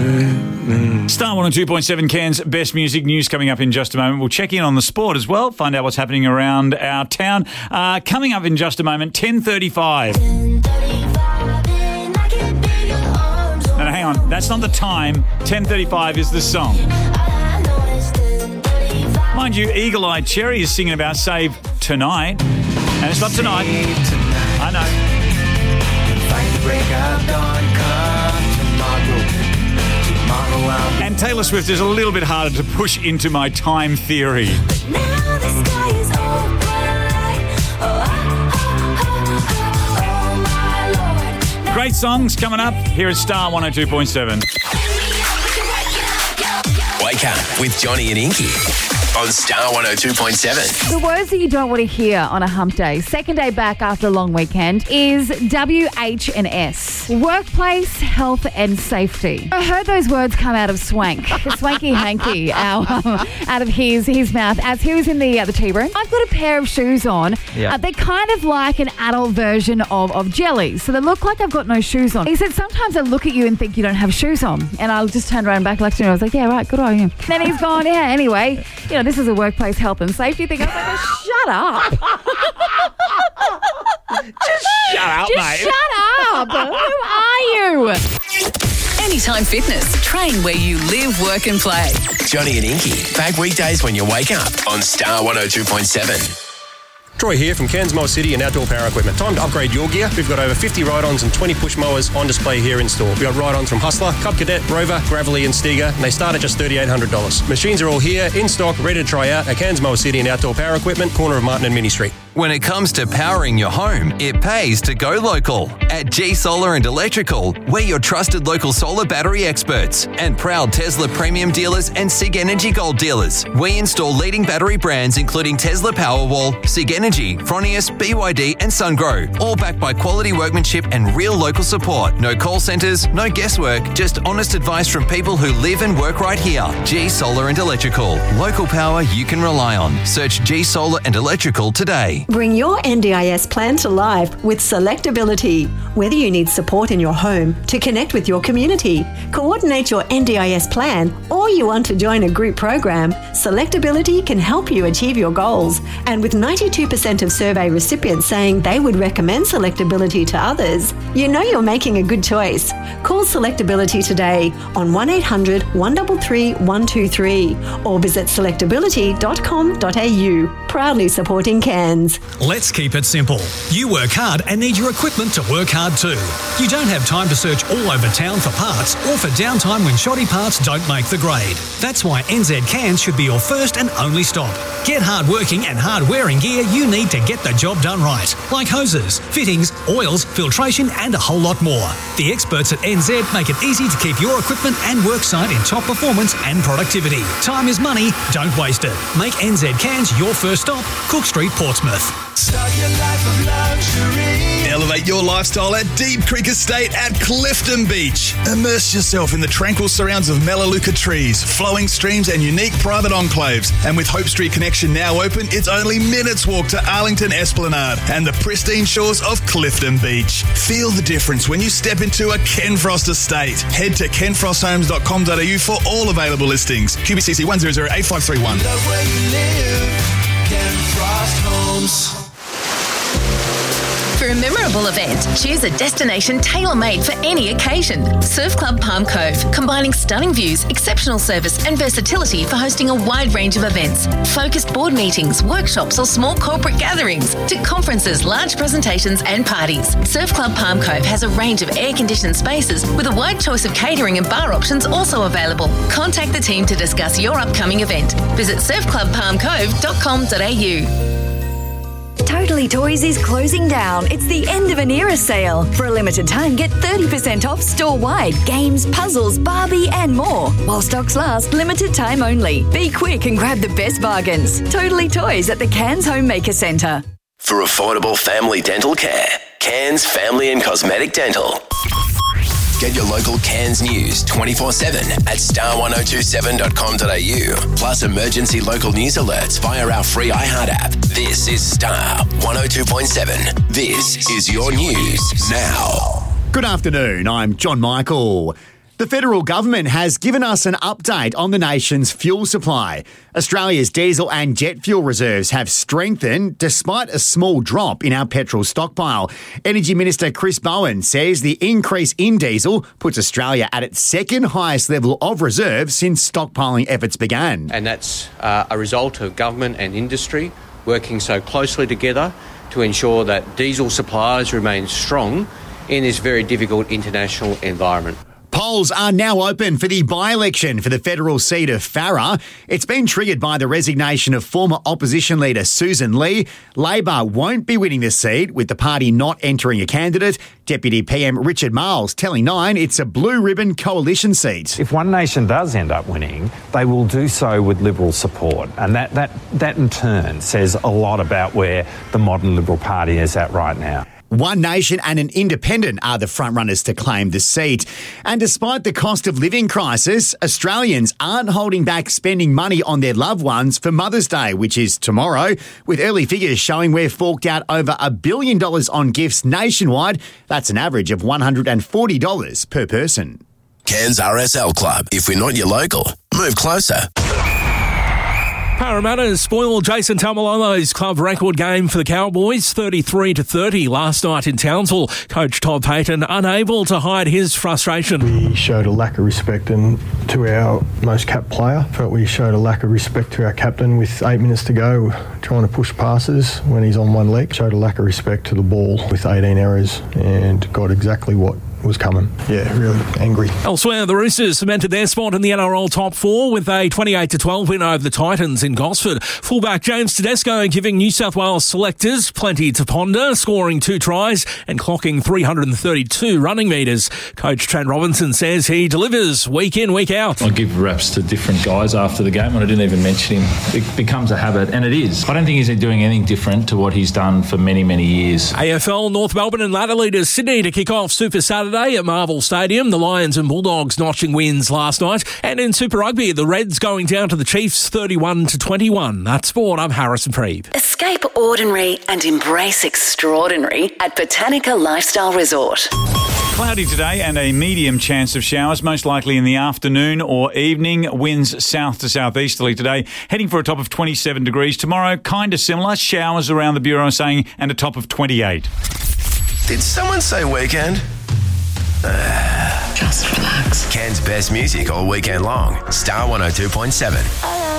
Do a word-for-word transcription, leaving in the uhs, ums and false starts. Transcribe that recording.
Star one oh two point seven, Cairns Best Music. News coming up in just a moment. We'll check in on the sport as well, find out what's happening around our town. Uh, coming up in just a moment, ten thirty-five. No, no, hang on. That's not the time. ten thirty-five is the song. Mind you, Eagle Eye Cherry is singing about Save Tonight. And it's not tonight. I know. Fight the break of dawn, come tomorrow. And Taylor Swift is a little bit harder to push into my time theory. But now the sky is open light. Oh, oh, oh, oh, oh, my Lord. Great songs coming up here at Star one oh two point seven. Wake up with Johnny and Inky on Star one oh two point seven. The words that you don't want to hear on a hump day, second day back after a long weekend, is W H and S. Workplace, health and safety. I heard those words come out of Swank, the Swanky Hanky, our, um, out of his his mouth as he was in the, uh, the tea room. I've got a pair of shoes on. Yeah. Uh, they're kind of like an adult version of, of jellies, so they look like I've got no shoes on. He said, sometimes I look at you and think you don't have shoes on. And I'll just turn around back like, I was like, yeah, right, good on you. Then he's gone, yeah, anyway, you know, this is a workplace health and safety thing. I was like, oh, shut up. Just shut up, Just mate. shut up. Who are you? Anytime Fitness. Train where you live, work and play. Johnny and Inky, back weekdays when you wake up on Star one oh two point seven. Troy here from Cairns Mower City and Outdoor Power Equipment. Time to upgrade your gear. We've got over fifty ride-ons and twenty push mowers on display here in store. We've got ride-ons from Hustler, Cub Cadet, Rover, Gravely and Stiga, and they start at just three thousand eight hundred dollars. Machines are all here, in stock, ready to try out at Cairns Mower City and Outdoor Power Equipment, corner of Martin and Mini Street. When it comes to powering your home, it pays to go local. At G Solar and Electrical, we're your trusted local solar battery experts and proud Tesla premium dealers and Sig Energy Gold dealers. We install leading battery brands including Tesla Powerwall, Sig Energy, Fronius, B Y D and SunGrow, all backed by quality workmanship and real local support. No call centres, no guesswork, just honest advice from people who live and work right here. G Solar and Electrical, local power you can rely on. Search G Solar and Electrical today. Bring your N D I S plan to life with Selectability. Whether you need support in your home to connect with your community, coordinate your N D I S plan, or you want to join a group program, Selectability can help you achieve your goals. And with ninety-two percent of survey recipients saying they would recommend Selectability to others, you know you're making a good choice. Call Selectability today on one eight hundred, one three three, one two three or visit selectability dot com dot a u. Proudly supporting Cairns. Let's keep it simple. You work hard and need your equipment to work hard too. You don't have time to search all over town for parts or for downtime when shoddy parts don't make the grade. That's why N Z Cairns should be your first and only stop. Get hard-working and hard-wearing gear you need to get the job done right, like hoses, fittings, oils, filtration and a whole lot more. The experts at N Z make it easy to keep your equipment and worksite in top performance and productivity. Time is money, don't waste it. Make N Z Cairns your first stop, Cook Street, Portsmouth. Start your life of luxury. Elevate your lifestyle at Deep Creek Estate at Clifton Beach. Immerse yourself in the tranquil surrounds of Melaleuca trees, flowing streams and unique private enclaves. And with Hope Street Connection now open, it's only minutes walk to Arlington Esplanade and the pristine shores of Clifton Beach. Feel the difference when you step into a Ken Frost estate. Head to ken frost homes dot com dot a u for all available listings. Q B C C one zero zero eight five three one. Love where you live. Ken Frost Homes. For a memorable event, choose a destination tailor-made for any occasion. Surf Club Palm Cove, combining stunning views, exceptional service and versatility for hosting a wide range of events. Focused board meetings, workshops or small corporate gatherings to conferences, large presentations and parties. Surf Club Palm Cove has a range of air-conditioned spaces with a wide choice of catering and bar options also available. Contact the team to discuss your upcoming event. Visit surf club palm cove dot com dot a u. Totally Toys is closing down. It's the end of an era sale. For a limited time, get thirty percent off store-wide. Games, puzzles, Barbie and more. While stocks last, limited time only. Be quick and grab the best bargains. Totally Toys at the Cairns Homemaker Centre. For affordable family dental care, Cairns Family and Cosmetic Dental. Get your local Cairns news twenty-four seven at star one oh two seven dot com dot a u. Plus emergency local news alerts via our free iHeart app. This is Star one oh two point seven. This is your news now. Good afternoon, I'm John Michael. The federal government has given us an update on the nation's fuel supply. Australia's diesel and jet fuel reserves have strengthened despite a small drop in our petrol stockpile. Energy Minister Chris Bowen says the increase in diesel puts Australia at its second highest level of reserve since stockpiling efforts began. And that's uh, a result of government and industry working so closely together to ensure that diesel supplies remain strong in this very difficult international environment. Polls are now open for the by-election for the federal seat of Farrer. It's been triggered by the resignation of former opposition leader Susan Lee. Labor won't be winning the seat, with the party not entering a candidate. Deputy P M Richard Marles telling Nine it's a blue ribbon coalition seat. If One Nation does end up winning, they will do so with Liberal support. And that, that, that in turn says a lot about where the modern Liberal Party is at right now. One Nation and an independent are the frontrunners to claim the seat. And despite the cost of living crisis, Australians aren't holding back spending money on their loved ones for Mother's Day, which is tomorrow, with early figures showing we've forked out over a billion dollars on gifts nationwide. That's an average of one hundred forty dollars per person. Cairns R S L Club. If we're not your local, move closer. Parramatta spoiled Jason Taumalolo's club record game for the Cowboys, thirty-three to thirty last night in Townsville. Coach Todd Payton unable to hide his frustration. We showed a lack of respect and to our most capped player. Felt we showed a lack of respect to our captain with eight minutes to go, trying to push passes when he's on one leg. Showed a lack of respect to the ball with eighteen errors and got exactly what was coming. Yeah, really angry. Elsewhere, the Roosters cemented their spot in the N R L top four with a twenty-eight to twelve win over the Titans in Gosford. Fullback James Tedesco giving New South Wales selectors plenty to ponder, scoring two tries and clocking three hundred thirty-two running metres. Coach Trent Robinson says he delivers week in, week out. I give reps to different guys after the game and I didn't even mention him. It becomes a habit, and it is. I don't think he's doing anything different to what he's done for many, many years. A F L, North Melbourne and ladder leaders Sydney to kick off Super Saturday at Marvel Stadium. The Lions and Bulldogs notching wins last night. And in Super Rugby, the Reds going down to the Chiefs thirty-one to twenty-one. That's sport. I'm Harrison Preeb. Escape ordinary and embrace extraordinary at Botanica Lifestyle Resort. Cloudy today and a medium chance of showers, most likely in the afternoon or evening. Winds south to southeasterly today, heading for a top of twenty-seven degrees. Tomorrow, kind of similar. Showers around the Bureau saying, and a top of twenty-eight. Did someone say weekend? Uh, Just relax. Cairns' best music all weekend long. Star one oh two point seven.